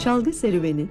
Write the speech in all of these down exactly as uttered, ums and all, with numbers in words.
Çalgı Serüveni.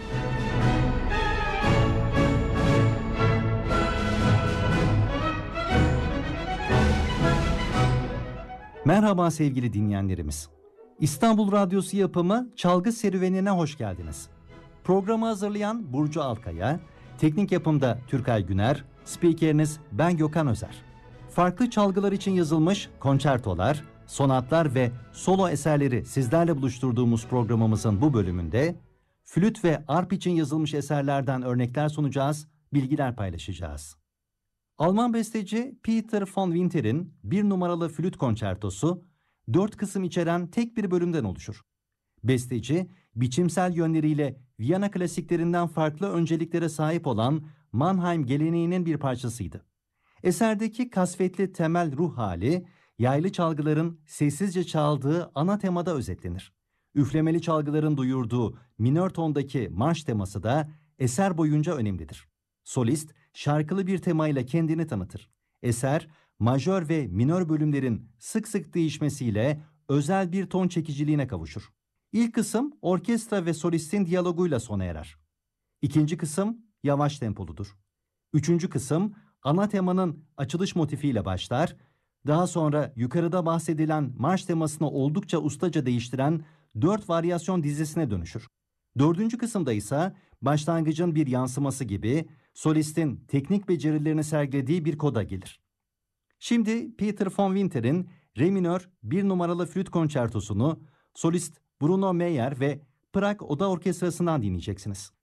Merhaba sevgili dinleyenlerimiz. İstanbul Radyosu yapımı Çalgı Serüveni'ne hoş geldiniz. Programı hazırlayan Burcu Alkaya, teknik yapımda Türkay Güner, spikeriniz ben Gökhan Özer. Farklı çalgılar için yazılmış konçertolar, sonatlar ve solo eserleri sizlerle buluşturduğumuz programımızın bu bölümünde flüt ve arp için yazılmış eserlerden örnekler sunacağız, bilgiler paylaşacağız. Alman besteci Peter von Winter'in bir numaralı flüt konçertosu dört kısım içeren tek bir bölümden oluşur. Besteci, biçimsel yönleriyle Viyana klasiklerinden farklı önceliklere sahip olan Mannheim geleneğinin bir parçasıydı. Eserdeki kasvetli temel ruh hali, yaylı çalgıların sessizce çaldığı ana temada özetlenir. Üflemeli çalgıların duyurduğu minör tondaki marş teması da eser boyunca önemlidir. Solist, şarkılı bir temayla kendini tanıtır. Eser, majör ve minör bölümlerin sık sık değişmesiyle özel bir ton çekiciliğine kavuşur. İlk kısım orkestra ve solistin diyaloguyla sona erer. İkinci kısım yavaş tempoludur. Üçüncü kısım ana temanın açılış motifiyle başlar. Daha sonra yukarıda bahsedilen marş temasını oldukça ustaca değiştiren dört varyasyon dizisine dönüşür. Dördüncü kısımda ise başlangıcın bir yansıması gibi solistin teknik becerilerini sergilediği bir koda gelir. Şimdi Peter von Winter'in Re minör bir numaralı flüt konçertosunu solist Bruno Meyer ve Prag Oda Orkestrası'ndan dinleyeceksiniz.